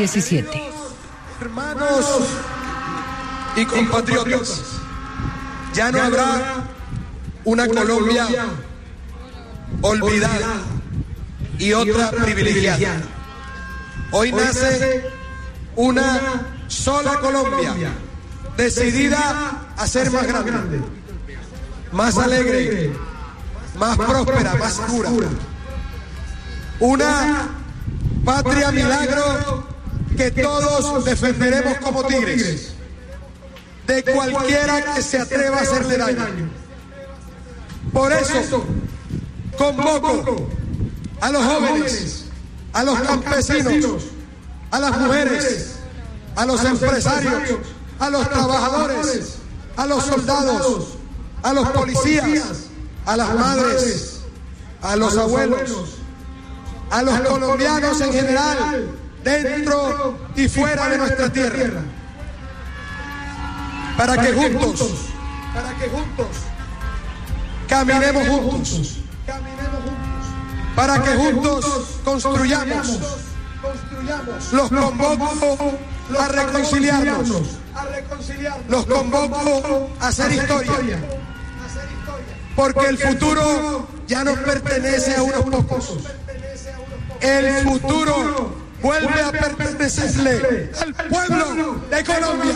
17. Hermanos y compatriotas, ya no habrá una Colombia olvidada y otra privilegiada. Hoy nace una sola Colombia, decidida a ser más grande, más alegre, más próspera, más pura. Una patria milagro que todos defenderemos como tigres de cualquiera que se atreva a hacerle daño. Por eso convoco a los jóvenes, a los campesinos, a las mujeres, a los empresarios, a los trabajadores, a los soldados, a los policías, a las madres, a los abuelos, a los colombianos en general, dentro y fuera de nuestra tierra, para que juntos caminemos juntos, para que juntos construyamos. Los convoco a reconciliarnos, los convoco a hacer historia, porque el futuro ya no pertenece a unos pocos. El futuro vuelve a pertenecerle al pueblo de Colombia.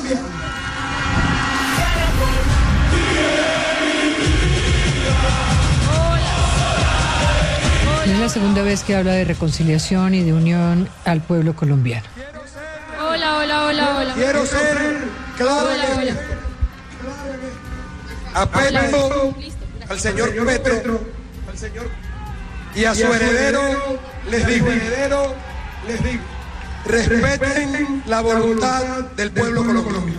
Es la segunda vez que habla de reconciliación y de unión al pueblo colombiano. Hola. Quiero ser claro. Apelo al señor Petro y a su heredero les digo, respeten la voluntad del pueblo colombiano.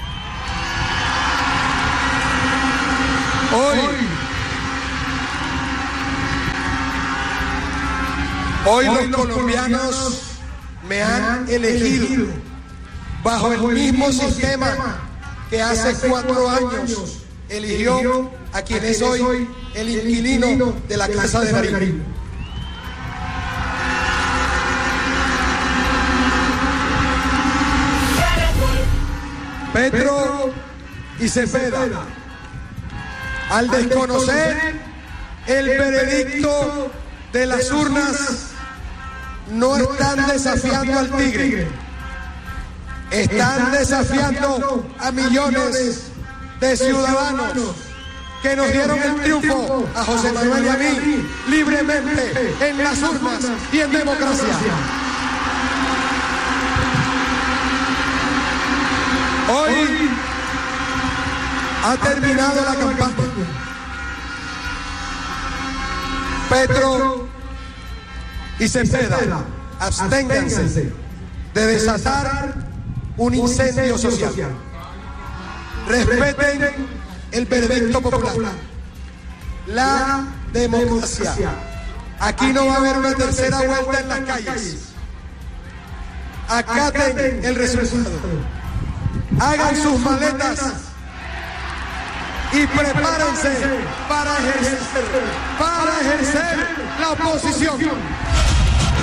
Hoy los colombianos me han elegido bajo el mismo sistema que hace 4 años eligió a quien es hoy el inquilino de la Casa de Nariño. Petro y Cepeda, al desconocer el veredicto de las urnas, no están desafiando al tigre, están desafiando a millones de ciudadanos que nos dieron el triunfo a José Manuel y a mí libremente en las urnas y en democracia. Hoy ha terminado la campaña. Petro y Cepeda, absténganse de desatar un incendio social. Respeten el veredicto popular, la democracia. Aquí no va a haber una tercera vuelta en las calles. Acaten el resultado. Hagan sus maletas y prepárense para ejercer la oposición.